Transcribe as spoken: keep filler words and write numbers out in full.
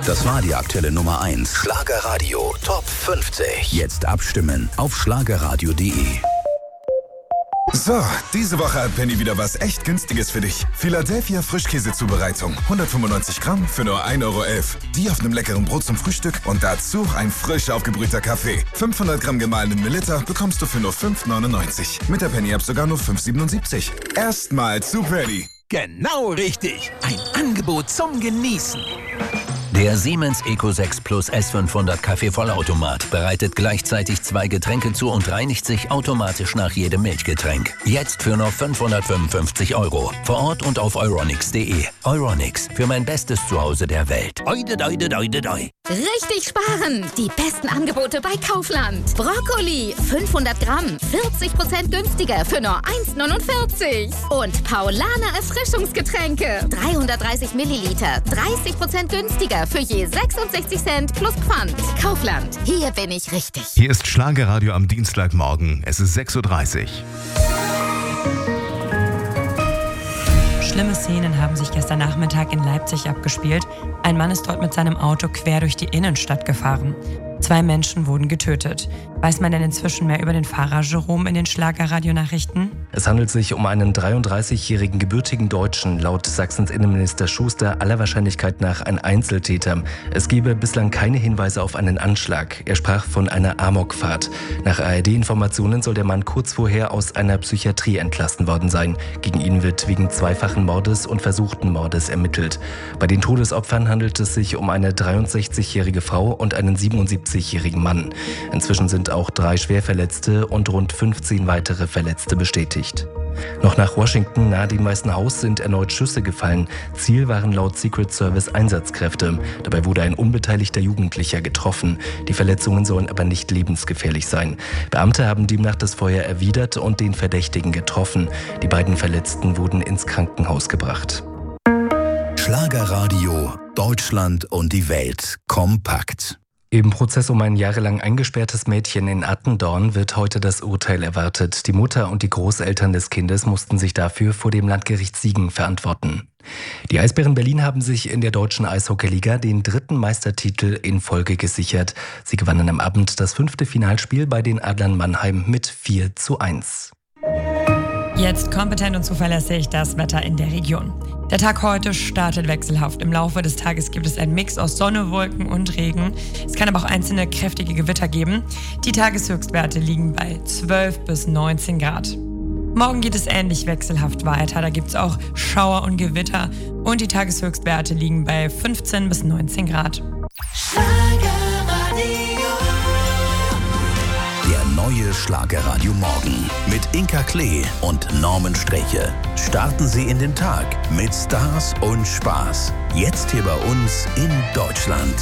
Das war die aktuelle Nummer eins. Schlagerradio Top fünfzig. Jetzt abstimmen auf schlagerradio punkt de. So, diese Woche hat Penny wieder was echt Günstiges für dich. Philadelphia Frischkäsezubereitung. hundertfünfundneunzig Gramm für nur ein Euro elf. Die auf einem leckeren Brot zum Frühstück und dazu ein frisch aufgebrühter Kaffee. fünfhundert Gramm gemahlenen Melitta bekommst du für nur fünf neunundneunzig. Mit der Penny-App sogar nur fünf siebenundsiebzig. Erstmal zu Penny. Genau richtig. Ein Angebot zum Genießen. Der Siemens Eco sechs Plus S fünfhundert Kaffee-Vollautomat bereitet gleichzeitig zwei Getränke zu und reinigt sich automatisch nach jedem Milchgetränk. Jetzt für nur fünfhundertfünfundfünfzig Euro. Vor Ort und auf euronics punkt de. Euronics, für mein bestes Zuhause der Welt. Oide, oide, oide, oide. Richtig sparen! Die besten Angebote bei Kaufland. Brokkoli, fünfhundert Gramm, vierzig Prozent günstiger für nur eins neunundvierzig. Und Paulaner Erfrischungsgetränke, dreihundertdreißig Milliliter, dreißig Prozent günstiger für je sechsundsechzig Cent plus Pfand. Kaufland, hier bin ich richtig. Hier ist Schlagerradio am Dienstagmorgen. Es ist sechs Uhr dreißig. Schlimme Szenen haben sich gestern Nachmittag in Leipzig abgespielt. Ein Mann ist dort mit seinem Auto quer durch die Innenstadt gefahren. Zwei Menschen wurden getötet. Weiß man denn inzwischen mehr über den Fahrer Jerome in den Schlagerradio-Nachrichten? Es handelt sich um einen dreiunddreißigjährigen gebürtigen Deutschen, laut Sachsens Innenminister Schuster aller Wahrscheinlichkeit nach ein Einzeltäter. Es gebe bislang keine Hinweise auf einen Anschlag. Er sprach von einer Amokfahrt. Nach A R D-Informationen soll der Mann kurz vorher aus einer Psychiatrie entlassen worden sein. Gegen ihn wird wegen zweifachen Mordes und versuchten Mordes ermittelt. Bei den Todesopfern handelt es sich um eine dreiundsechzigjährige Frau und einen siebenundsiebzigjährigen Mann. Inzwischen sind auch drei Schwerverletzte und rund fünfzehn weitere Verletzte bestätigt. Noch nach Washington nahe dem Weißen Haus sind erneut Schüsse gefallen. Ziel waren laut Secret Service Einsatzkräfte. Dabei wurde ein unbeteiligter Jugendlicher getroffen. Die Verletzungen sollen aber nicht lebensgefährlich sein. Beamte haben demnach das Feuer erwidert und den Verdächtigen getroffen. Die beiden Verletzten wurden ins Krankenhaus gebracht. Schlagerradio, Deutschland und die Welt kompakt. Im Prozess um ein jahrelang eingesperrtes Mädchen in Attendorn wird heute das Urteil erwartet. Die Mutter und die Großeltern des Kindes mussten sich dafür vor dem Landgericht Siegen verantworten. Die Eisbären Berlin haben sich in der deutschen Eishockeyliga den dritten Meistertitel in Folge gesichert. Sie gewannen am Abend das fünfte Finalspiel bei den Adlern Mannheim mit vier zu eins. Jetzt kompetent und zuverlässig das Wetter in der Region. Der Tag heute startet wechselhaft. Im Laufe des Tages gibt es einen Mix aus Sonne, Wolken und Regen. Es kann aber auch einzelne kräftige Gewitter geben. Die Tageshöchstwerte liegen bei zwölf bis neunzehn Grad. Morgen geht es ähnlich wechselhaft weiter. Da gibt es auch Schauer und Gewitter. Und die Tageshöchstwerte liegen bei fünfzehn bis neunzehn Grad. Der neue Schlagerradio Morgen mit Inka Klee und Norman Streche. Starten Sie in den Tag mit Stars und Spaß. Jetzt hier bei uns in Deutschland.